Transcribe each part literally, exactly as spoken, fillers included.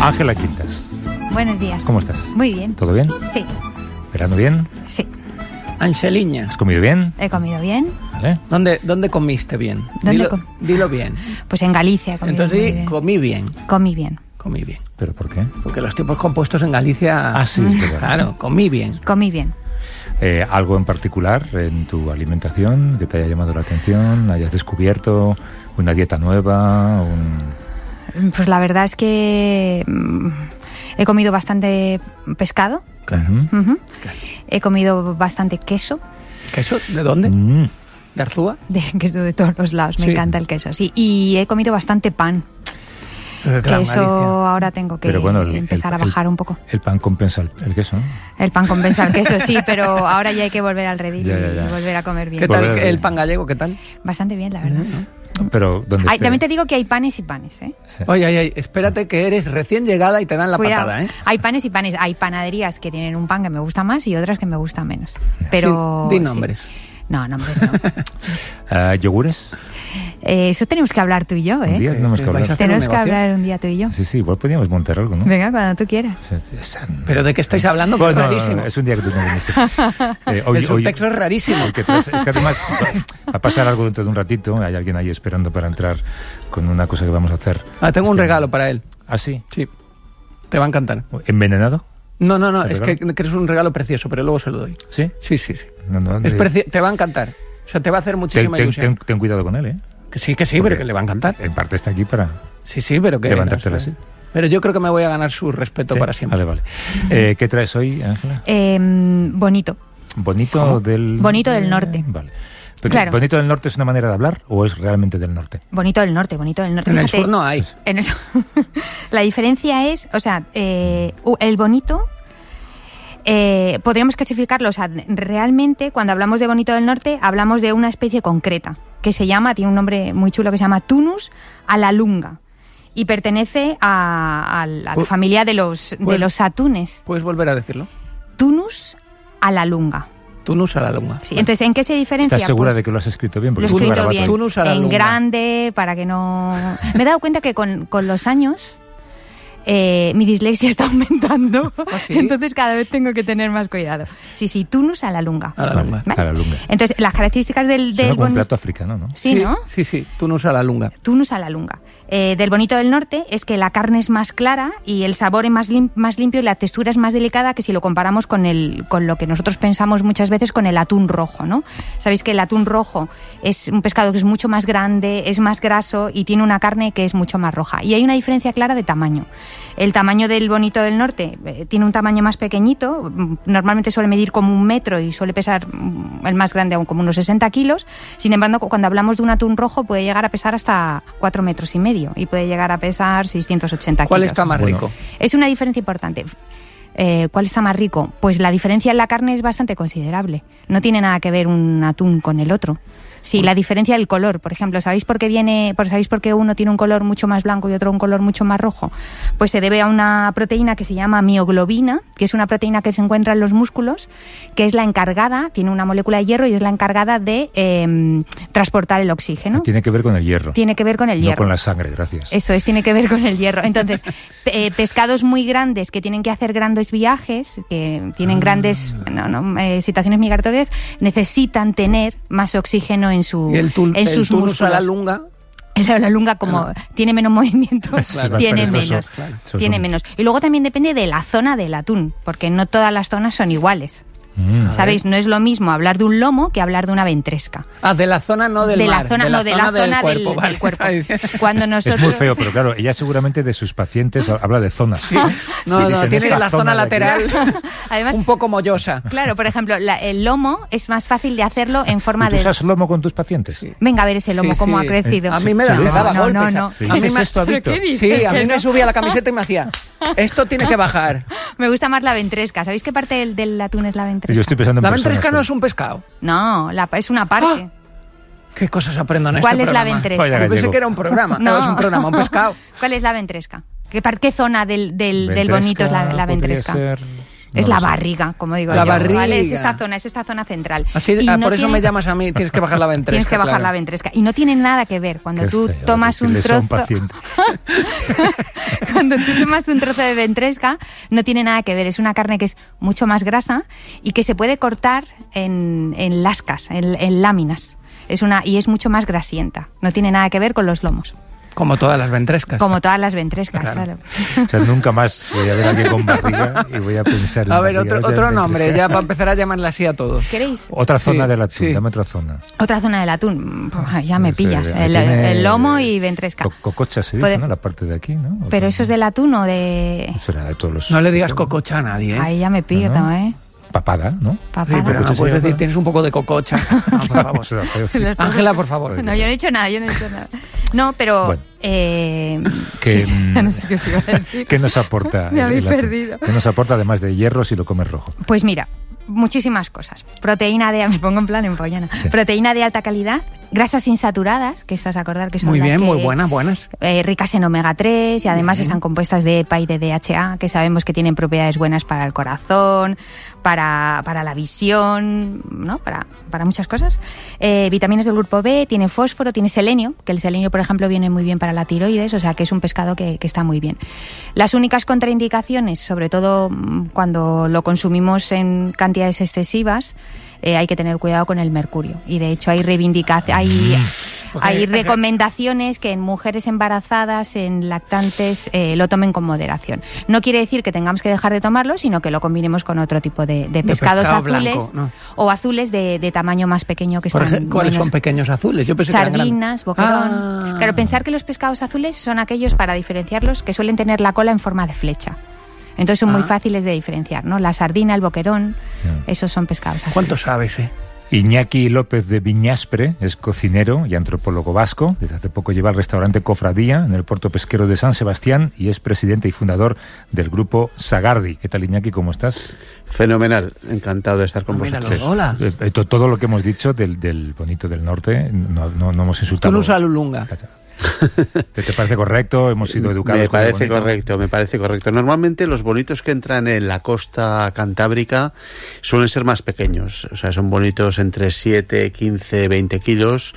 Ángela Quintas. Buenos días. ¿Cómo estás? Muy bien. ¿Todo bien? Sí. ¿Verano bien? Sí. Angeliña. ¿Has comido bien? He comido bien. ¿Vale? ¿Dónde, dónde comiste bien? ¿Dónde dilo, com- dilo bien. Pues en Galicia he comido Entonces muy sí, bien. comí bien. Comí bien. Comí bien. ¿Pero por qué? Porque los tiempos compuestos en Galicia... Ah, sí. qué bueno. Claro, comí bien. Comí bien. Eh, ¿Algo en particular en tu alimentación que te haya llamado la atención? ¿Hayas descubierto una dieta nueva? Un... Pues la verdad es que mm, he comido bastante pescado. Ujú. Ujú. He comido bastante queso. ¿Queso? ¿De dónde? Mm. ¿De Arzúa? De queso de todos los lados. Me Sí. encanta el queso, sí. Y he comido bastante pan. Eh, Que claro, eso Galicia. ahora tengo que Pero bueno, el- empezar el- a bajar el- un poco. El pan compensa el, el queso, ¿no? El pan compensa el queso, sí, pero ahora ya hay que volver al redil Ya, ya, ya. y volver a comer bien. ¿Qué tal Volver a- el pan gallego? ¿Qué tal? Bastante bien, la verdad. Pero ¿dónde Ay, esté? también te digo que hay panes y panes, ¿eh? Sí. Oye, oye, oye, espérate que eres recién llegada y te dan la Cuidado. patada, ¿eh? Hay panes y panes. Hay panaderías que tienen un pan que me gusta más y otras que me gustan menos. Pero Sí, di sí. nombres. No, nombres no. Ah, ¿yogures? Eh, eso tenemos que hablar tú y yo, Un ¿eh? día tenemos que ¿Vais a hablar. hacer Tenemos un que negocio? hablar un día tú y yo. Sí, sí, igual podríamos montar algo, ¿no? Venga, cuando tú quieras. Sí, sí, esa- ¿Pero de qué estáis hablando? Que Bueno, es no, no, rarísimo. no, es un día que tú no viniste. Eh, hoy- El hoy- subtexto es rarísimo. hoy que traes- es que además va a pasar algo dentro de un ratito. Hay alguien ahí esperando para entrar con una cosa que vamos a hacer. Ah, tengo un Este- regalo para él. ¿Ah, sí? Sí. Te va a encantar. ¿Envenenado? No, no, no, ¿El es que, regalo? que es un regalo precioso, pero luego se lo doy. ¿Sí? Sí, sí, sí. No, no, Es de- preci- te va a encantar. O sea, te va a hacer ten, muchísima ten- ilusión. ten- ten cuidado con él, ¿eh? Que sí, que sí, Porque pero que le va a encantar. En parte está aquí para... Sí, sí, pero que... Levantártela no sé. así. Pero yo creo que me voy a ganar su respeto ¿Sí? para siempre. Vale, vale. Eh, ¿Qué traes hoy, Ángela? Eh, bonito. ¿Bonito del...? Bonito del norte. Vale. Pero, Claro. ¿bonito del norte es una manera de hablar o es realmente del norte? Bonito del norte, bonito del norte. En el Fíjate, sur no hay. en eso. La diferencia es, o sea, eh, u- el bonito... Eh, podríamos clasificarlo, o sea, realmente cuando hablamos de bonito del norte hablamos de una especie concreta que se llama, tiene un nombre muy chulo que se llama Tunus alalunga y pertenece a, a la, a la Pu- familia de los, de pues- los atunes. ¿Puedes volver a decirlo? Tunus alalunga. Tunus a la lunga. Sí, entonces, ¿en qué se diferencia? ¿Estás segura Pues, de que lo has escrito bien? lo he es un escrito garabato bien, ahí. Tunus a la en lunga. grande, para que no... Me he dado cuenta que con, con los años eh, mi dislexia está aumentando, ¿Ah, sí? entonces cada vez tengo que tener más cuidado. Sí, sí, Tunus a la lunga. A la Vale, lunga. ¿Vale? a la lunga. Entonces, las características del, Suena del como un boni- plato africano, ¿no? Sí, ¿no? Sí, sí, Tunus a la lunga. Tunus a la lunga. Eh, del bonito del norte es que la carne es más clara y el sabor es más, lim- más limpio y la textura es más delicada que si lo comparamos con, el, con lo que nosotros pensamos muchas veces con el atún rojo, ¿no? Sabéis que el atún rojo es un pescado que es mucho más grande, es más graso y tiene una carne que es mucho más roja. Y hay una diferencia clara de tamaño. El tamaño del bonito del norte eh, tiene un tamaño más pequeñito, mm, normalmente suele medir como un metro y suele pesar mm, el más grande aún como unos sesenta kilos. Sin embargo, cuando hablamos de un atún rojo puede llegar a pesar hasta cuatro metros y medio y puede llegar a pesar seiscientos ochenta ¿Cuál kilos. está más Bueno. rico? Es una diferencia importante. Eh, ¿Cuál está más rico? Pues la diferencia en la carne es bastante considerable. No tiene nada que ver un atún con el otro. Sí, la diferencia del color, por ejemplo, ¿sabéis por qué viene, por sabéis por qué uno tiene un color mucho más blanco y otro un color mucho más rojo? Pues se debe a una proteína que se llama mioglobina, que es una proteína que se encuentra en los músculos, que es la encargada, tiene una molécula de hierro y es la encargada de eh, transportar el oxígeno. Tiene que ver con el hierro. Tiene que ver con el No hierro. con la sangre, gracias. Eso es, tiene que ver con el hierro. Entonces, pe- eh, pescados muy grandes que tienen que hacer grandes viajes, que tienen Ah. grandes no, no, eh, situaciones migratorias, necesitan tener más oxígeno en, su, Y el, tul- en el sus Tunus músculos. a la lunga... La, la lunga, como Ah. tiene menos movimiento, Es más tiene perezoso. menos. claro. Eso Tiene son- menos. Y luego también depende de la zona del atún, porque no todas las zonas son iguales. Mm. ¿Sabéis? No es lo mismo hablar de un lomo que hablar de una ventresca. Ah, de la zona, no del de mar. la zona, no, de la zona del, cuerpo. del vale. cuerpo. Cuando nosotros... Es muy feo, pero claro, ella seguramente de sus pacientes habla de zonas. Sí. No, Sí, no, dicen, tiene esta la zona zona de aquí. lateral Además, un poco mollosa. claro, por ejemplo, la- el lomo es más fácil de hacerlo en forma ¿Y tú de... usas lomo con tus pacientes? Sí. Venga, a ver ese lomo, Sí, cómo sí. ha crecido. A mí me, Sí, me daba no, golpes. no, no. ¿Le A mí dices me, esto a Víctor? ¿Qué dices? sí, a mí Que me no. subía la camiseta y me hacía, esto tiene que bajar. Me gusta más la ventresca. ¿Sabéis qué parte del, del atún es la ventresca? Yo estoy pensando en La personas, ventresca no pero- es un pescado. No, la, es una parte. ¿Qué cosas aprendo en este ¿Cuál es la programa? ventresca? Vaya Yo pensé gallego. que era un programa. No. No, es un programa, un pescado. ¿Cuál es la ventresca? ¿Qué, par- qué zona del, del, del Ventresca bonito es la, la podría ventresca? ser- Es No la lo sé. barriga, como digo La yo, barriga. ¿vale? Es esta zona, es esta zona central. Así, Y ah, no por eso tiene- me llamas a mí, tienes que bajar la ventresca. Tienes que bajar claro. la ventresca. Y no tiene nada que ver. Cuando Qué tú feo, tomas un decirle eso a un trozo... paciente. Cuando tú tomas un trozo de ventresca, no tiene nada que ver. Es una carne que es mucho más grasa y que se puede cortar en, en lascas, en, en láminas. Es una, y es mucho más grasienta. No tiene nada que ver con los lomos. Como todas las ventrescas. Como todas las ventrescas, Claro. claro. O sea, nunca más voy a ver a alguien con barriga y voy a pensar en A ver, barriga, otro, o sea, otro en nombre, ventresca. ya para empezar a llamarle así a todos. ¿Queréis? Otra zona Sí, del atún, sí. dame otra zona. Otra zona del atún. Pues, ya me No sé, pillas. ahí El, tiene- el lomo y ventresca. Co- cococha se dice, Puede- ¿no? La parte de aquí, ¿no? ¿O Pero cómo? eso es del atún o de... Será de todos los... No le digas cococha a nadie, ¿eh? Ahí ya me pierdo, ¿No? ¿eh? Papada, ¿no? Sí, Papada. pero no Cococha puedes se decir, llama. tienes un poco de cococha. No, por favor. Será feo, sí. Los- Ángela, por favor. No, yo no he dicho nada, yo no he dicho nada. No, pero... Bueno. eh, Que, ya no sé qué os iba a decir. ¿Qué nos aporta? Me el- habéis el atún? perdido. ¿Qué nos aporta además de hierro si lo comes rojo? Pues mira, muchísimas cosas. Proteína de... Me pongo en plan empollana. Sí. Proteína de alta calidad, grasas insaturadas, que estás a acordar que son Muy las bien, que- muy buenas, buenas. eh, ricas en omega tres y además están compuestas de E P A y de D H A, que sabemos que tienen propiedades buenas para el corazón, para, para la visión, ¿no? Para, para muchas cosas. Eh, vitaminas del grupo B, tiene fósforo, tiene selenio, que el selenio, por ejemplo, viene muy bien para la tiroides, o sea que es un pescado que, que está muy bien. Las únicas contraindicaciones, sobre todo mm, cuando lo consumimos en cantidades excesivas, eh, hay que tener cuidado con el mercurio. Y de hecho hay reivindicaciones, hay, hay recomendaciones que en mujeres embarazadas, en lactantes, eh, lo tomen con moderación. No quiere decir que tengamos que dejar de tomarlo, sino que lo combinemos con otro tipo de, de pescados pescado azules blanco, ¿no? o azules de, de tamaño más pequeño que Por están ejemplo, ¿cuáles menos- son pequeños azules? Yo pensé que eran grandes. sardinas, boquerón. Ah. Claro, pensar que los pescados azules son aquellos, para diferenciarlos, que suelen tener la cola en forma de flecha. Entonces son muy Ah. fáciles de diferenciar, ¿no? La sardina, el boquerón, Ya. esos son pescados azules. ¿Cuánto sabes, eh? Iñaki López de Viñaspre es cocinero y antropólogo vasco. Desde hace poco lleva el restaurante Cofradía en el puerto pesquero de San Sebastián y es presidente y fundador del grupo Sagardi. ¿Qué tal, Iñaki? ¿Cómo estás? Fenomenal, encantado de estar con Ah, míralo. vosotros. Hola. Eh, eh, to- todo lo que hemos dicho del, del bonito del norte, no, no, no hemos Tú insultado. no usas lulunga. ¿Te, te parece correcto? Hemos sido educados. Me con el parece bonito. correcto, me parece correcto. Normalmente los bonitos que entran en la costa cantábrica suelen ser más pequeños, o sea, son bonitos entre siete, quince, veinte kilos.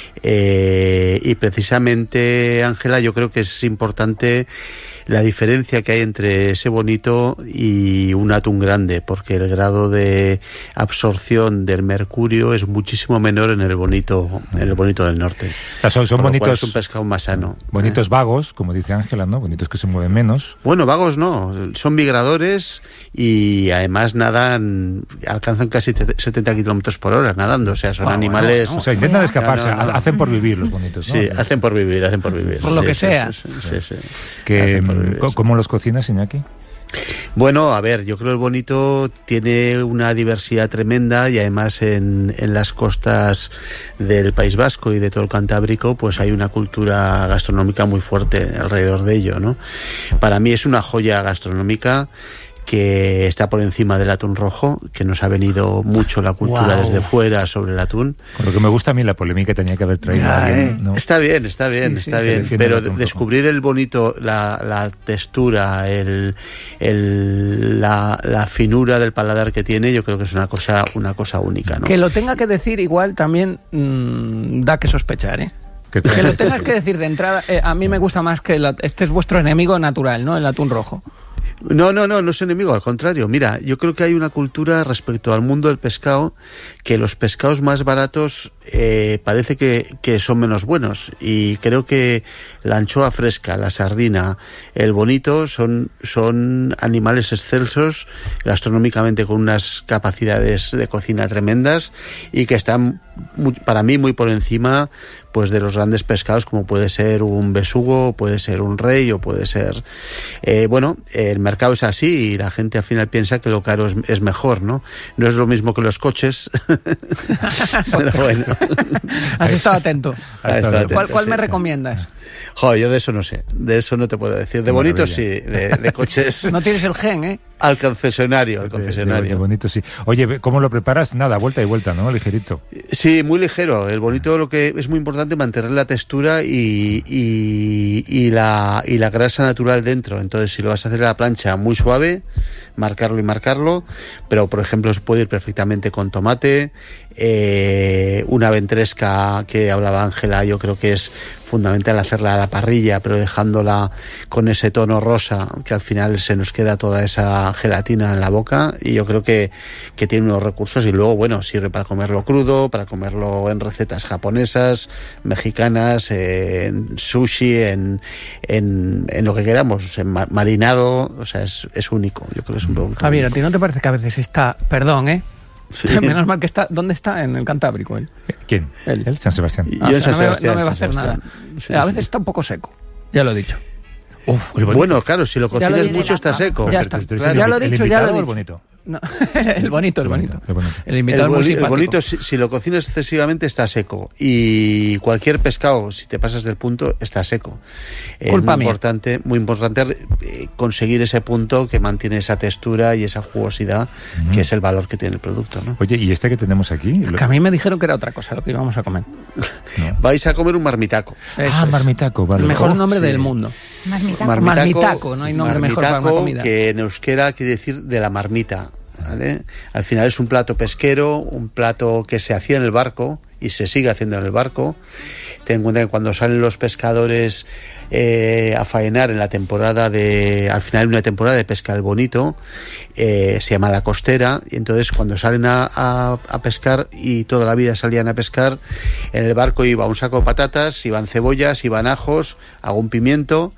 Eh, y precisamente, Ángela, yo creo que es importante la diferencia que hay entre ese bonito y un atún grande, porque el grado de absorción del mercurio es muchísimo menor en el bonito, en el bonito del norte. O sea, son son Por lo cual bonitos, es un pescado más sano. bonitos vagos, como dice Ángela, ¿no? Bonitos que se mueven menos. Bueno, vagos no, son migradores y además nadan, alcanzan casi setenta kilómetros por hora nadando, o sea, son Wow, animales... wow, O sea, intentan Oye. escaparse, No, no, no. hacen por vivir los bonitos, ¿no? Sí, hacen por vivir, hacen por vivir. Por lo Sí, que sí, sea. sí, sí, sí. Que, Hacen por vivir. ¿cómo- ¿Cómo los cocinas, Iñaki? Bueno, a ver, yo creo que el bonito tiene una diversidad tremenda y además en, en las costas del País Vasco y de todo el Cantábrico pues hay una cultura gastronómica muy fuerte alrededor de ello, ¿no? Para mí es una joya gastronómica que está por encima del atún rojo, que nos ha venido mucho la cultura Wow. desde fuera sobre el atún. Con lo que me gusta a mí la polémica tenía que haber traído Ya, a alguien, eh. ¿no? Está bien, está bien, Sí, sí, está que bien, defiende pero el atún rojo. descubrir el bonito, la, la textura, el, el, la, la finura del paladar que tiene, yo creo que es una cosa, una cosa única, ¿no? Que lo tenga que decir igual también mm, da que sospechar, ¿eh? Que te- Que lo tengas que decir de entrada, eh, a mí me gusta más que la- este es vuestro enemigo natural, ¿no? El atún rojo. No, no, no, no es enemigo, al contrario. Mira, yo creo que hay una cultura respecto al mundo del pescado que los pescados más baratos eh, parece que, que son menos buenos y creo que la anchoa fresca, la sardina, el bonito son, son animales excelsos gastronómicamente con unas capacidades de cocina tremendas y que están muy- para mí muy por encima pues de los grandes pescados como puede ser un besugo, puede ser un rey o puede ser eh, bueno, el mercado es así y la gente al final piensa que lo caro es, es mejor, ¿no? No es lo mismo que los coches. Pero bueno. Has estado atento. Ahí está, Está atento. ¿Cuál, cuál sí, me sí. recomiendas? Joder, yo de eso no sé, de eso no te puedo decir. De bonitos sí, de, de coches. No tienes el gen, ¿eh? Al concesionario, al concesionario. De, de, de bonito, sí. Oye, ¿cómo lo preparas? Nada, vuelta y vuelta, ¿no? Ligerito. Sí, muy ligero. El bonito, lo que es muy importante, mantener la textura y, y, y, la, y la grasa natural dentro. Entonces, si lo vas a hacer a la plancha muy suave, marcarlo y marcarlo, pero por ejemplo se puede ir perfectamente con tomate, eh, una ventresca que hablaba Ángela, yo creo que es fundamental hacerla a la parrilla, pero dejándola con ese tono rosa, que al final se nos queda toda esa gelatina en la boca, y yo creo que, que tiene unos recursos, y luego, bueno, sirve para comerlo crudo, para comerlo en recetas japonesas, mexicanas, eh, en sushi, en, en, en lo que queramos, en marinado, o sea, es, es único, yo creo que es un producto. Javier, ¿a ti no te parece que a veces está, perdón, eh? Sí. Menos mal que está, ¿dónde está? En el Cantábrico, él. ¿Quién? Él. Él, San Sebastián. Ah, Yo o sea, en San no, Sebastián, me, no me va a San hacer Sebastián. nada. Sí, a sí. veces está un poco seco, ya lo he dicho. Uf, el Bueno, claro, si lo Ya lo cocinas diré mucho la está fama. seco. Ya está. Pero, Claro, ya lo he ¿el dicho, ya lo he invitado o el dicho. bonito? No, el bonito, el bonito. El bonito. El invitado El, es muy boni- el simpático. bonito, si, si lo cocinas excesivamente, está seco. Y cualquier pescado, si te pasas del punto, está seco. Es Culpa muy mía. importante, muy importante eh, conseguir ese punto que mantiene esa textura y esa jugosidad, Mm. que es el valor que tiene el producto, ¿no? Oye, ¿y este que tenemos aquí? Lo- Que a mí me dijeron que era otra cosa lo que íbamos a comer. No. Vais a comer un marmitaco. Eso Ah, es. marmitaco, vale. El mejor Oh, nombre sí. del mundo. Marmitaco. Mar- Marmitaco, no hay nombre mejor para una marmitaco, comida. que en euskera quiere decir de la marmita, ¿vale? Al final es un plato pesquero, un plato que se hacía en el barco y se sigue haciendo en el barco. Ten en cuenta que cuando salen los pescadores eh, a faenar en la temporada de, al final de una temporada de pesca del bonito, eh, se llama la costera, y entonces cuando salen a, a, a pescar, y toda la vida salían a pescar, en el barco iba un saco de patatas, iban cebollas, iban ajos, algún pimiento,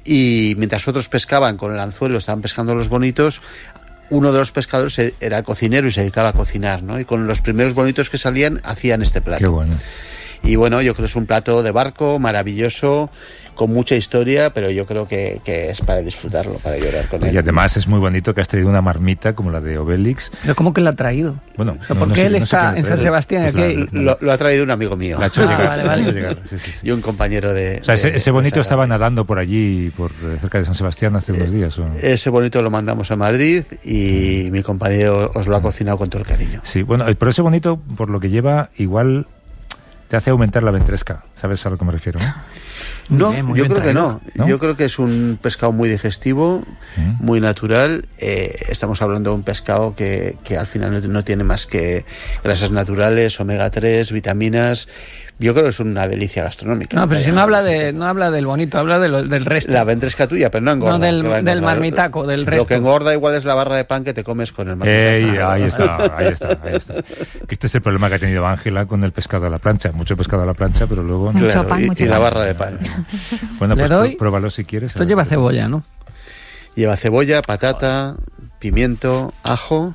y mientras otros pescaban con el anzuelo, estaban pescando los bonitos, uno de los pescadores era cocinero y se dedicaba a cocinar, ¿no? Y con los primeros bonitos que salían hacían este plato. Qué bueno. Y bueno, yo creo que es un plato de barco maravilloso, con mucha historia, pero yo creo que, que es para disfrutarlo, para llorar con él. Y además es muy bonito que has traído una marmita como la de Obélix. Pero ¿cómo que la ha traído? Bueno, ¿Pero por qué él está en San Sebastián? Pues Aquí- la- Lo, lo ha traído un amigo mío la ha hecho Ah, llegar, vale, la ha vale. hecho llegar, sí, sí, sí. y un compañero de... O sea, ese, de- ese bonito de estaba Sagrada. nadando por allí, por eh, cerca de San Sebastián, hace unos días. ¿O? Ese bonito lo mandamos a Madrid y mi compañero os lo ha cocinado con todo el cariño. Sí, bueno, eh, pero ese bonito, por lo que lleva, igual te hace aumentar la ventresca. ¿Sabes a lo que me refiero? ¿no? No, Muy bien, muy yo bien creo que traído. no. ¿No? Yo creo que es un pescado muy digestivo, Mm. muy natural. Eh, estamos hablando de un pescado que, que al final no, no tiene más que grasas naturales, omega tres, vitaminas. Yo creo que es una delicia gastronómica. No, pero si Vaya, no habla de no habla del bonito, habla de lo- del resto. La ventresca tuya, pero no engorda. No, del- que va a del engordar. marmitaco, del Lo resto. que engorda igual es la barra de pan que te comes con el marmitaco. Ey, ahí está, ahí está, ahí está. Que este es el problema que ha tenido Ángela con el pescado a la plancha. Mucho pescado a la plancha, pero luego... Mucho Claro, pan, y, mucho y la pan. barra de pan. Bueno, ¿Le pues doy? pró- pruébalo si quieres. Esto lleva cebolla, ¿no? Lleva cebolla, patata, pimiento, ajo.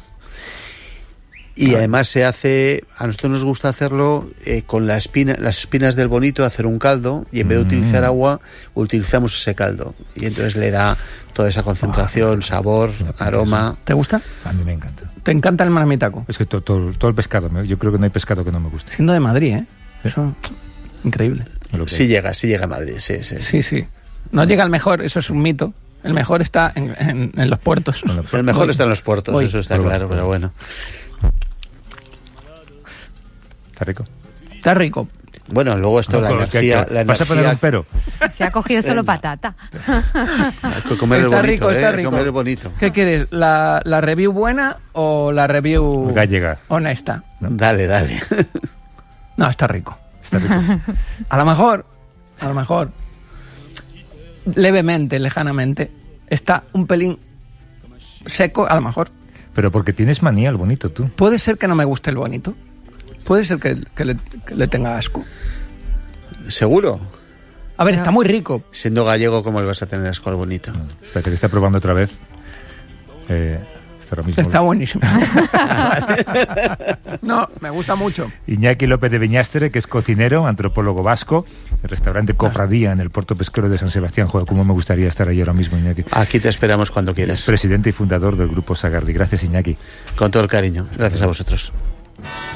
Y además se hace, a nosotros nos gusta hacerlo eh, con la espina, las espinas del bonito, hacer un caldo, y en vez de utilizar Mm. agua, utilizamos ese caldo. Y entonces le da toda esa concentración, sabor, aroma. ¿Te gusta? A mí me encanta. ¿Te encanta el marmitaco? Es que to- to- todo el pescado, me- yo creo que no hay pescado que no me guste. Siendo de Madrid, ¿eh? Eso, increíble. Es lo que Sí hay. llega, sí llega a Madrid, sí, sí. Sí, sí. sí. No llega al mejor, eso es un mito. El mejor está en, en- en los puertos. Con la- El mejor Voy. está en los puertos, Voy. eso está Voy. claro, pero bueno. Está rico. Está rico. Bueno, luego esto, la No, ¿qué- energía... qué- La ¿Vas a poner un energía pero? Se ha cogido solo patata. hay que comer Está el bonito, rico, ¿eh? está Hay que rico. comer el bonito. ¿Qué quieres? ¿La, la review buena o la review Gallega. honesta? Dale, dale. No, está rico. Está rico. A lo mejor, a lo mejor, levemente, lejanamente, está un pelín seco, a lo mejor. Pero porque tienes manía al bonito, tú. Puede ser que no me guste el bonito. Puede ser que, que le, que le tenga asco. ¿Seguro? A ver, está muy rico. Siendo gallego, ¿cómo le vas a tener asco al bonito? Espérate, que está probando otra vez. Eh, está ahora mismo. Está buenísimo. No, me gusta mucho. Iñaki López de Viñastre, que es cocinero, antropólogo vasco, el restaurante Cofradía en el puerto pesquero de San Sebastián. Joder, cómo me gustaría estar ahí ahora mismo, Iñaki. Aquí te esperamos cuando quieras. Presidente y fundador del grupo Sagardi. Gracias, Iñaki. Con todo el cariño. Gracias a vosotros.